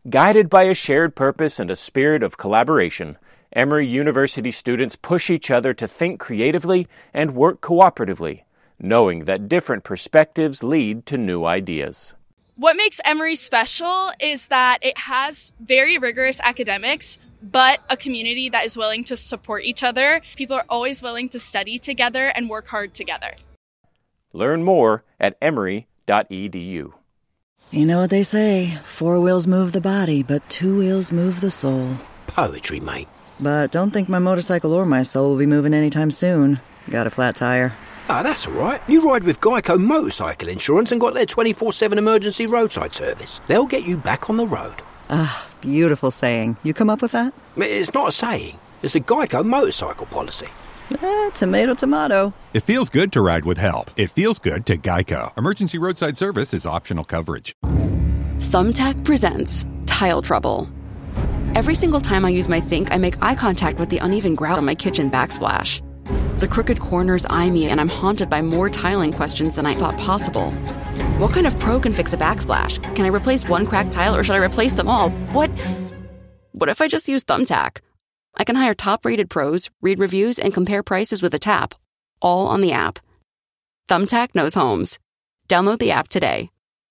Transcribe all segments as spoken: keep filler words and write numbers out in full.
Guided by a shared purpose and a spirit of collaboration, Emory University students push each other to think creatively and work cooperatively, knowing that different perspectives lead to new ideas. What makes Emory special is that it has very rigorous academics, but a community that is willing to support each other. People are always willing to study together and work hard together. Learn more at emory dot e d u. You know what they say, four wheels move the body, but two wheels move the soul. Poetry, mate. But don't think my motorcycle or my soul will be moving anytime soon. Got a flat tire. Ah, oh, that's all right. You ride with Geico Motorcycle Insurance and got their twenty-four seven emergency roadside service. They'll get you back on the road. Ah, beautiful saying. You come up with that? It's not a saying. It's a Geico motorcycle policy. Eh, tomato, tomato. It feels good to ride with help. It feels good to Geico. Emergency roadside service is optional coverage. Thumbtack presents Tile Trouble. Every single time I use my sink, I make eye contact with the uneven grout on my kitchen backsplash. The crooked corners eye me, and I'm haunted by more tiling questions than I thought possible. What kind of pro can fix a backsplash? Can I replace one cracked tile, or should I replace them all? What? What if I just use Thumbtack? I can hire top-rated pros, read reviews, and compare prices with a tap, all on the app. Thumbtack knows homes. Download the app today.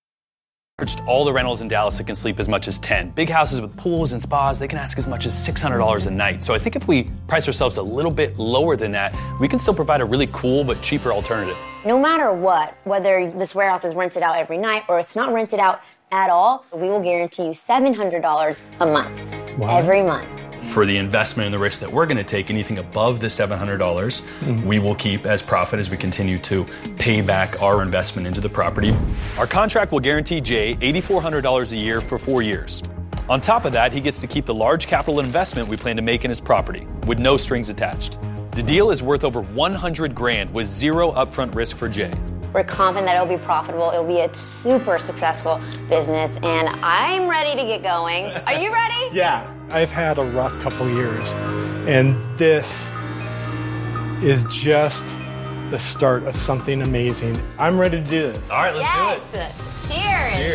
All the rentals in Dallas that can sleep as much as ten. Big houses with pools and spas, they can ask as much as six hundred dollars a night. So I think if we price ourselves a little bit lower than that, we can still provide a really cool but cheaper alternative. No matter what, whether this warehouse is rented out every night or it's not rented out at all, we will guarantee you seven hundred dollars a month, wow. every month. For the investment and the risk that we're going to take, anything above the seven hundred dollars, mm-hmm. we will keep as profit as we continue to pay back our investment into the property. Our contract will guarantee Jay eight thousand four hundred dollars a year for four years. On top of that, he gets to keep the large capital investment we plan to make in his property, with no strings attached. The deal is worth over one hundred grand with zero upfront risk for Jay. We're confident that it'll be profitable. It'll be a super successful business, and I'm ready to get going. Are you ready? Yeah, I've had a rough couple years, and this is just the start of something amazing. I'm ready to do this. All right, let's yes. do it. Cheers. Cheers.